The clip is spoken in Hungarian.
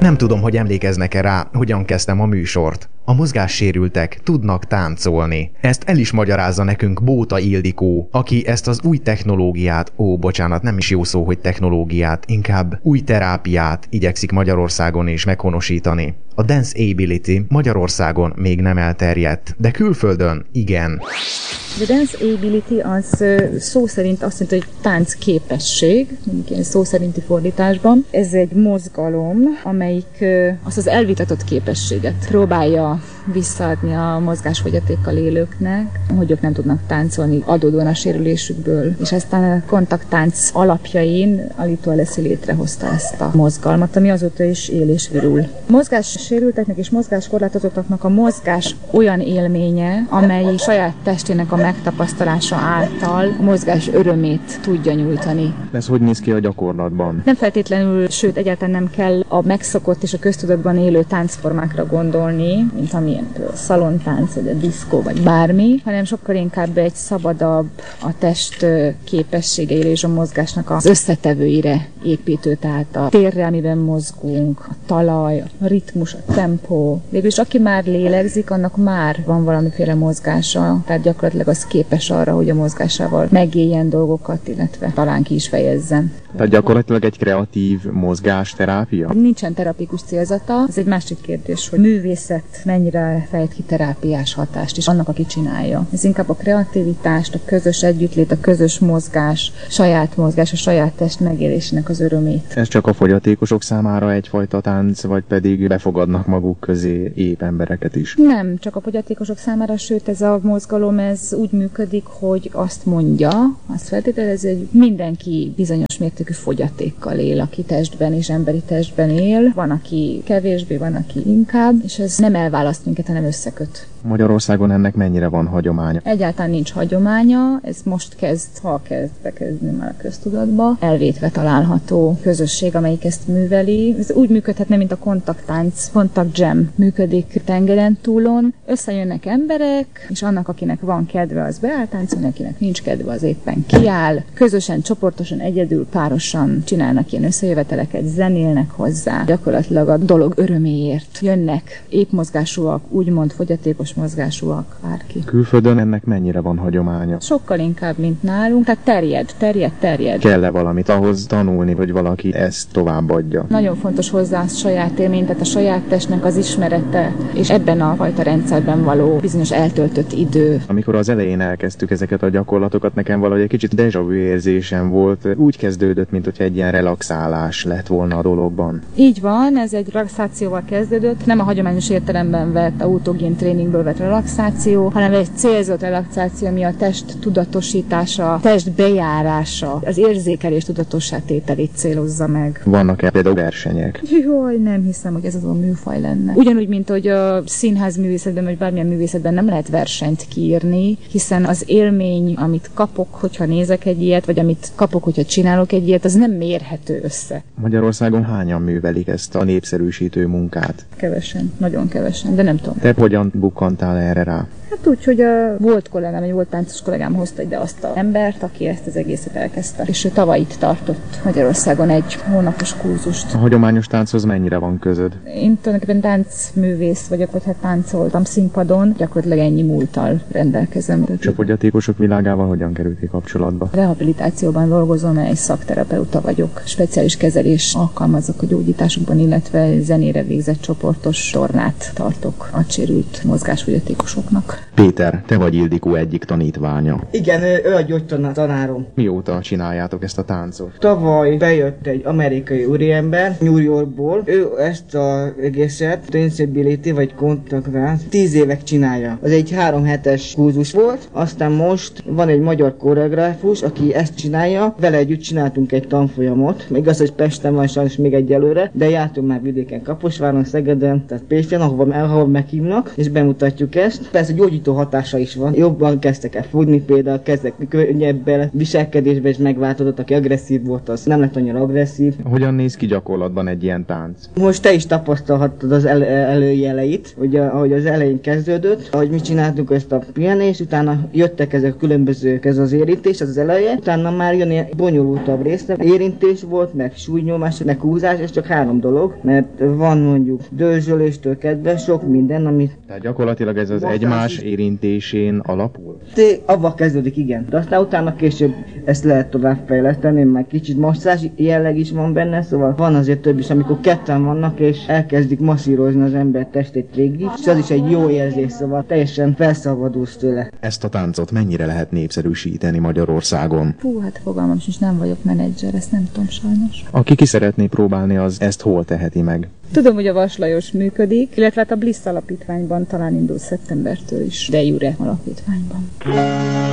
Nem tudom, hogy emlékeznek-e rá, hogyan kezdtem a műsort. A mozgássérültek tudnak táncolni. Ezt el is magyarázza nekünk Bóta Ildikó, aki ezt az új technológiát, bocsánat, nem is jó szó, hogy technológiát, inkább új terápiát igyekszik Magyarországon is meghonosítani. A Dance Ability Magyarországon még nem elterjedt, de külföldön igen. A Dance Ability az szó szerint azt jelenti, hogy táncképesség, mondjuk ilyen szó szerinti fordításban. Ez egy mozgalom, amelyik azt az elvitatott képességet próbálja visszaadni a mozgásfogyatékkal élőknek, hogy ők nem tudnak táncolni adódóan a sérülésükből. És aztán a kontakttánc alapjain Alito Alessi létrehozta ezt a mozgalmat, ami azóta is él és virul. Mozgássérülteknek és mozgáskorlátozottaknak a mozgás olyan élménye, amely saját testének a megtapasztalása által a mozgás örömét tudja nyújtani. Ez hogy néz ki a gyakorlatban? Nem feltétlenül, sőt egyáltalán nem kell a megszokott és a köztudatban élő táncformákra gondolni, mint amilyen szalontánc, vagy a diszkó, vagy bármi, hanem sokkal inkább egy szabadabb, a test képességeire és a mozgásnak az összetevőire építő, tehát a térre, amiben mozgunk, a talaj, a ritmus, a tempó. Végülis aki már lélegzik, annak már van valamiféle mozgása, tehát gyakorlatilag az képes arra, hogy a mozgásával megéljen dolgokat, illetve talán ki is fejezzen. Tehát gyakorlatilag egy kreatív mozgásterápia? Nincsen terapikus célzata, ez egy másik kérdés, hogy művészet mennyire fejt ki terápiás hatást is annak, aki csinálja. Ez inkább a kreativitást, a közös együttlét, a közös mozgás, a saját test megélésének az örömét. Ez csak a fogyatékosok számára egyfajta tánc, vagy pedig befogadnak maguk közé épp embereket is? Nem, csak a fogyatékosok számára, sőt ez a mozgalom ez úgy működik, hogy azt mondja, azt feltételezi, hogy mindenki bizonyos mértékű fogyatékkal él, aki testben és emberi testben él. Van, aki kevésbé, van, aki inkább, és ez nem elválaszt minket, hanem összeköt. Magyarországon ennek mennyire van hagyománya? Egyáltalán nincs hagyománya, ez most kezd bekezdni már a köztudatba. Elvétve található közösség, amelyik ezt műveli. Ez úgy működhetne, mint a kontakttánc, kontakt jam működik tengeren túlon. Összejönnek emberek, és annak, akinek van kedve, az beáll táncolni, akinek nincs kedve, az éppen kiáll. Közösen, csoportosan, egyedül, párosan csinálnak ilyen összejöveteleket, zenélnek hozzá. Gyakorlatilag a dolog öröméért jönnek épp mozgásúak, úgymond fogyatékos mozgásúak, bárki. Külföldön ennek mennyire van hagyománya? Sokkal inkább, mint nálunk, tehát terjed. Kell-e valamit ahhoz tanulni, hogy valaki ezt továbbadja? Nagyon fontos hozzá a saját élmény, tehát a saját testnek az ismerete, és ebben a fajta rendszerben való bizonyos eltöltött idő. Amikor az elején elkezdtük ezeket a gyakorlatokat, nekem valahogy egy kicsit déjà vu érzésem volt. Úgy kezdődött, mint hogy egy ilyen relaxálás lett volna a dologban. Így van, ez egy relaxációval kezdődött, nem a hagyományos értelemben vett autogén tréningből vett relaxáció, hanem egy célzott relaxáció, ami a test tudatosítása, test bejárása, az érzékelés tudatossá tételét célozza meg. Vannak-e például versenyek? Jaj, nem hiszem, hogy ez az a műfaj lenne. Ugyanúgy, mint hogy a színház művészetben, vagy bármilyen művészetben nem lehet versenyt kiírni, hiszen az élmény, amit kapok, hogyha nézek egy ilyet, vagy amit kapok, hogyha csinálok egy ilyet, az nem mérhető össze. Magyarországon hányan művelik ezt a népszerűsítő munkát? Kevesen, nagyon kevesen, de nem tudom. Te hogyan bukkantál erre rá? Hát úgy, hogy a volt kollégám, egy volt táncos kollégám hozta ide azt az embert, aki ezt az egészet elkezdte. És ő tavaly itt tartott Magyarországon egy hónapos kurzust. A hagyományos tánchoz mennyire van közöd? Én tulajdonképpen táncművész vagyok, vagy hát táncoltam színpadon, gyakorlatilag ennyi múlttal rendelkezem. És a fogyatékosok világával hogyan kerültél kapcsolatba? Rehabilitációban dolgozom, egy szakterapeuta vagyok. Speciális kezelés alkalmazok a gyógyításokban, illetve zenére végzett csoportos tornát tartok a sérült mozgásfogyatékosoknak. Péter, te vagy Ildikó egyik tanítványa. Igen, ő a gyógytanárom. Mióta csináljátok ezt a táncot? Tavaly bejött egy amerikai úriember New Yorkból. Ő ezt az egészet, Trainability vagy kontaktránc 10 évek csinálja. Az egy 3 hetes kurzus volt, aztán most van egy magyar koreográfus, aki ezt csinálja. Vele együtt csináltunk egy tanfolyamot. Igaz, hogy Pesten van sajnos még egyelőre, de jártunk már vidéken, Kaposváron, Szegeden, tehát Pécsen, ahova meghívnak, és bemutatjuk ezt. Persze gyógyítás gyógyító hatása is van. Jobban kezdtek el fogni, például kezdek könnyebben, viselkedésben is megváltozott, aki agresszív volt, az nem lett annyira agresszív. Hogyan néz ki gyakorlatban egy ilyen tánc? Most te is tapasztalhattad az előjeleit, ugye, ahogy az elején kezdődött, ahogy mi csináltuk ezt a pihenést, utána jöttek ezek különböző, ez az érintés, az eleje, utána már jön ilyen bonyolultabb része, érintés volt, meg súlynyomás, meg húzás, és csak 3 dolog, mert van mondjuk dörzsöléstől kezdve sok minden, amit... Tehát gyakorlatilag ez az egymás érintésén alapul? Abba kezdődik, igen. De aztán utána később ezt lehet továbbfejleszteni, meg kicsit masszázs jelleg is van benne, szóval van azért több is, amikor ketten vannak, és elkezdik masszírozni az ember testét végig, és az is egy jó érzés, szóval teljesen felszabadulsz tőle. Ezt a táncot mennyire lehet népszerűsíteni Magyarországon? Hú, hát fogalmam sincs, nem vagyok menedzser, ezt nem tudom sajnos. Aki ki szeretné próbálni, az ezt hol teheti meg? Tudom, hogy a Vas Lajos működik, illetve hát a Bliss alapítványban talán indul szeptembertől is, de Jure alapítványban.